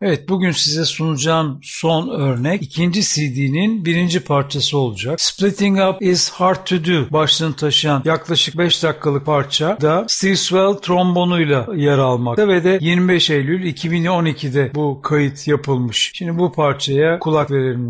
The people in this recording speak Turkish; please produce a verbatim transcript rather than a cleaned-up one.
Evet, bugün size sunacağım son örnek ikinci C D'nin birinci parçası olacak. Splitting Up is Hard to Do başlığını taşıyan yaklaşık beş dakikalık parça da Steve Swell trombonuyla yer almakta ve de yirmi beş Eylül iki bin on ikide bu kayıt yapılmış. Şimdi bu parçaya kulak verelim.